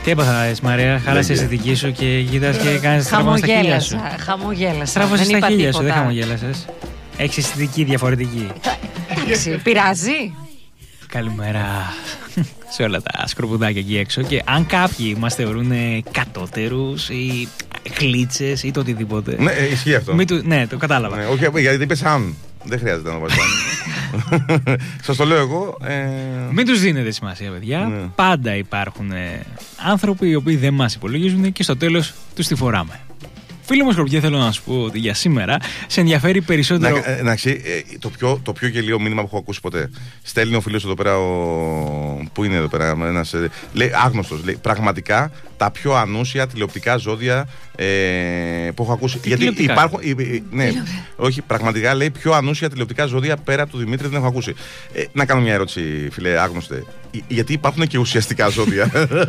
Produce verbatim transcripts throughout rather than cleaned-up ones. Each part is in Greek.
Τι έπαθα, Μαρία, χάλασε η αισθητική σου και κοιτάς και κάνεις στραβό στα χείλια σου. Χαμογέλασα. Στραβώσες στα χείλια σου, δεν χαμογέλασες. Έχεις αισθητική διαφορετική. Εντάξει, πειράζει. Καλημέρα σε όλα τα σκορπουδάκια εκεί έξω. Και αν κάποιοι μας θεωρούν κατώτερους ή κλίτσες ή το οτιδήποτε. Ναι, ισχύει αυτό. Του, ναι, το κατάλαβα. Ναι, όχι, γιατί είπες αν. Δεν χρειάζεται να βάζεις αν. Σας το λέω εγώ. Ε... Μην τους δίνετε σημασία, παιδιά. Ναι. Πάντα υπάρχουν ε, άνθρωποι οι οποίοι δεν μας υπολογίζουν και στο τέλος τους τη φοράμε. Φίλε μου Σκορπιέ, θέλω να σου πω ότι για σήμερα σε ενδιαφέρει περισσότερο. Να, να ξέρει, ε, το, πιο, το πιο γελίο μήνυμα που έχω ακούσει ποτέ. Στέλνει ο φίλος εδώ πέρα, ο... Πού είναι εδώ πέρα, ένας, ε, λέει, άγνωστος. Λέει, πραγματικά τα πιο ανούσια τηλεοπτικά ζώδια ε, που έχω ακούσει. Τι γιατί υπάρχουν. Ε, ε, ναι, όχι, πραγματικά λέει πιο ανούσια τηλεοπτικά ζώδια πέρα από του Δημήτρη δεν έχω ακούσει. Ε, να κάνω μια ερώτηση, φίλε, άγνωστε. Γιατί υπάρχουν και ουσιαστικά ζώδια.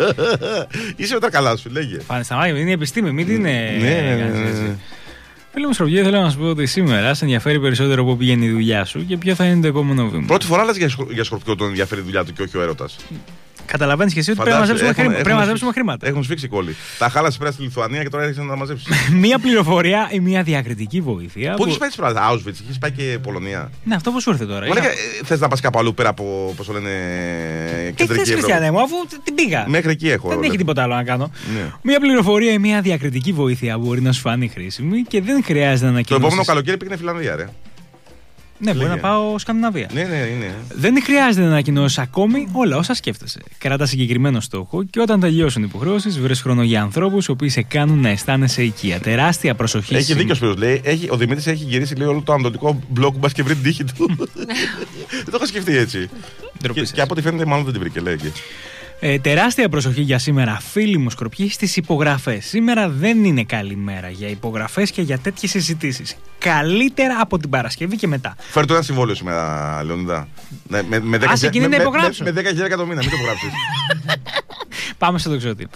Είσαι με τα καλά σου, λέγε. Πάνε στα μάτια, είναι η επιστήμη, μην την. Ναι, ναι, ναι. Φίλε μου Σκορπιέ, θέλω να σου πω ότι σήμερα σε ενδιαφέρει περισσότερο πού πηγαίνει η δουλειά σου και ποιο θα είναι το επόμενο βήμα. Πρώτη φορά λες για, για Σκορπιό τον ενδιαφέρει η δουλειά του και όχι ο έρωτας. Καταλαβαίνεις και εσύ ότι πρέπει να μαζέψουμε, έχουμε, χρήμα, πρέπει μαζέψουμε χρήματα. Έχουν σφίξει κόλλη. Τα χάλασε πέρα στη Λιθουανία και τώρα έρχεσαι να τα μαζέψεις. Μία πληροφορία ή μία διακριτική βοήθεια. Πού έχεις πάει τις πράγματα, Auschwitz, έχεις πάει και Πολωνία. Ναι, αυτό πώς σου ήρθε τώρα. Είχα... Θες να πας κάπου αλλού πέρα από, πώς το λένε, κεντρική Ευρώπη. Τι θες, Χριστιανέ μου, αφού την πήγα. Μέχρι εκεί έχω. Δεν έχει τίποτα άλλο να κάνω. Ναι. Μία πληροφορία ή μία διακριτική βοήθεια μπορεί να σου φανεί χρήσιμη και δεν χρειάζεται να ανακοινώσεις. Το επόμενο καλοκαίρι πήγαινε Φιλανδία, ρε. Ναι, μπορεί να πάω Σκανδιναβία. Ναι, ναι, ναι. Δεν χρειάζεται να ανακοινώσεις ακόμη όλα όσα σκέφτεσαι. Κράτα συγκεκριμένο στόχο και όταν τελειώσουν οι υποχρεώσεις, βρες χρόνο για ανθρώπους οι οποίοι σε κάνουν να αισθάνεσαι οικία. Τεράστια προσοχή. Έχει δίκιο ο Σπύρος. Λέει, έχει, ο Δημήτρης έχει γυρίσει λέει, όλο το ανατολικό μπλοκ που μπας και βρει την τύχη του. Δεν το είχα σκεφτεί έτσι. και, και από ό,τι φαίνεται, μάλλον δεν την βρήκε, λέει εκεί. Ε, τεράστια προσοχή για σήμερα, φίλοι μου Σκορπιοί, στις υπογραφές. Σήμερα δεν είναι καλή μέρα για υπογραφές και για τέτοιες συζητήσεις. Καλύτερα από την Παρασκευή και μετά. Φέρε το ένα συμβόλαιο σήμερα, Λεωνίδα. Ναι, με, με Ας εκείνη να υπογράψω. Με, με, με δέκα χιλιάδες το μήνα, μην το υπογράψεις. Πάμε στο Τοξότη.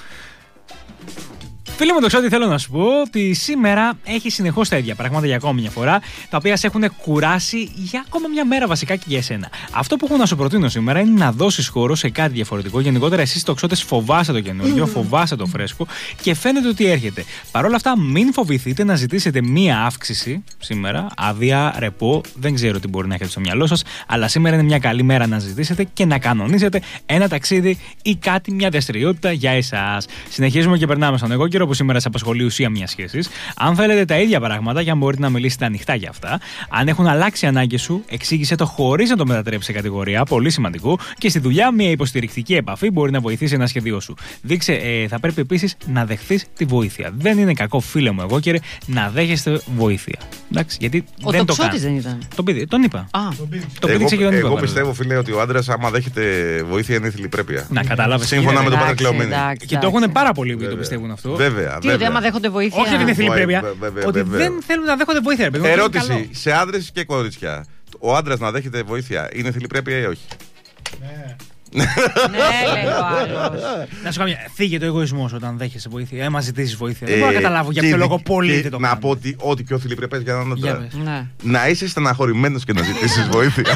Φίλοι μου Τοξότη, θέλω να σου πω ότι σήμερα έχει συνεχώς τα ίδια πράγματα για ακόμη μια φορά, τα οποία σε έχουν κουράσει για ακόμα μια μέρα βασικά και για εσένα. Αυτό που έχω να σου προτείνω σήμερα είναι να δώσεις χώρο σε κάτι διαφορετικό. Γενικότερα, εσείς Τοξότες φοβάστε το καινούργιο, mm. φοβάστε το φρέσκο και φαίνεται ότι έρχεται. Παρ' όλα αυτά, μην φοβηθείτε να ζητήσετε μία αύξηση σήμερα, άδεια, ρεπό, δεν ξέρω τι μπορεί να έχετε στο μυαλό σας, αλλά σήμερα είναι μια καλή μέρα να ζητήσετε και να κανονίσετε ένα ταξίδι ή κάτι, μια δραστηριότητα για εσάς. Συνεχίζουμε και περνάμε στον εγώ καιρό που σήμερα σε απασχολεί ουσία μια σχέση. Αν θέλετε τα ίδια πράγματα και αν μπορείτε να μιλήσετε ανοιχτά για αυτά, αν έχουν αλλάξει οι ανάγκες σου, εξήγησε το χωρίς να το μετατρέψει σε κατηγορία. Πολύ σημαντικό. Και στη δουλειά, μια υποστηρικτική επαφή μπορεί να βοηθήσει ένα σχέδιό σου. Δείξε, ε, θα πρέπει επίσης να δεχθείς τη βοήθεια. Δεν είναι κακό, φίλε μου, εγώ κύριε, να δέχεστε βοήθεια. Εντάξει, γιατί ο δεν το κάνει. δεν ήταν. Το πήδη, τον είπα. Α. Το πήδη ξεκινώνει. Εγώ πιστεύω, φίλε, ότι ο άντρας, άμα δέχεται βοήθεια, είναι θηλυπρέπεια. Να καταλάβει. Σύμφωνα με τον Πατέρα Κλεωμένη. Και το έχουν πάρα πολλοί που το πιστεύουν αυτό. Βέβαια. Τι ότι άμα δέχονται βοήθεια. Όχι, δεν είναι θηλυπρέπεια. Ότι δεν θέλουν να δέχονται βοήθεια. Ερώτηση σε άντρες και κορίτσια. Ο άντρας να δέχεται βοήθεια είναι θηλυπρέπεια ή όχι? Ναι. Ναι, λέει ο άλλος. Να σου κάνω μια. Φύγε το εγωισμός όταν δέχεσαι βοήθεια. Έμα ζητήσεις βοήθεια. Δεν μπορώ να καταλάβω για ποιο λόγο πολλοί δεν το κάνουν. Να πω ότι ό,τι πιο θηλυπρεπές για να Για να είσαι στεναχωρημένος και να ζητήσεις βοήθεια.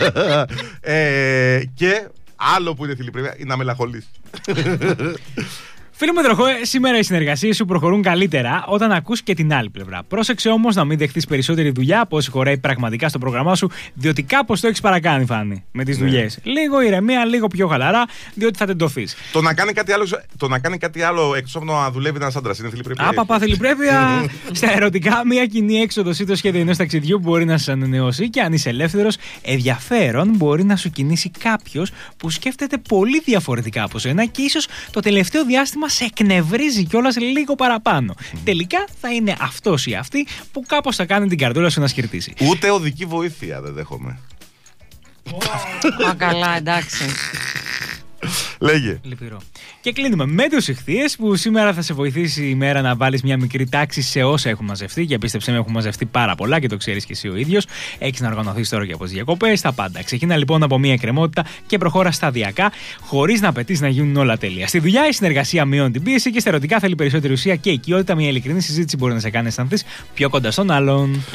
Και άλλο που είναι θηλυπρέπεια είναι να μελαγχολείς. Φίλε μου Τροχό, σήμερα οι συνεργασίες σου προχωρούν καλύτερα όταν ακούς και την άλλη πλευρά. Πρόσεξε όμως να μην δεχτείς περισσότερη δουλειά από όσοι χωράει πραγματικά στο πρόγραμμά σου, διότι κάπως το έχεις παρακάνει, Φάνη, με τις ναι. δουλειές. Λίγο ηρεμία, λίγο πιο χαλαρά, διότι θα τεντωθείς. Το να κάνει κάτι άλλο, το να κάνει κάτι άλλο εκτός από να δουλεύει ένας άντρας είναι θηλυπρέπεια. Άπαπα θηλυπρέπεια. Στα ερωτικά, μια κοινή έξοδος ή το σχέδιο ενός ταξιδιού μπορεί να σε ανανεώσει και αν είσαι ελεύθερος, ενδιαφέρον μπορεί να σου κινήσει κάποιος που σκέφτεται πολύ διαφορετικά από σένα και ίσως το τελευταίο διάστημα σε εκνευρίζει κιόλας λίγο παραπάνω. Mm. Τελικά θα είναι αυτός ή αυτή που κάπως θα κάνει την καρδούλα σου να σκυρτήσει. Ούτε οδική βοήθεια δεν δέχομαι. Α, καλά, εντάξει. Λέγε. Λυπηρό. Και κλείνουμε με τους ιχθύες που σήμερα θα σε βοηθήσει η μέρα να βάλεις μια μικρή τάξη σε όσα έχουν μαζευτεί. Και πίστεψε με, έχουν μαζευτεί πάρα πολλά και το ξέρεις και εσύ ο ίδιος. Έχεις να οργανωθείς τώρα και από τις διακοπές, τα πάντα. Ξεκίνα λοιπόν από μια εκκρεμότητα και προχώρα σταδιακά, χωρίς να απαιτείς να γίνουν όλα τέλεια. Στη δουλειά η συνεργασία μειώνει την πίεση και στα ερωτικά θέλει περισσότερη ουσία και οικειότητα. Μια ειλικρινή συζήτηση μπορεί να σε κάνει να αισθανθείς πιο κοντά στον άλλον.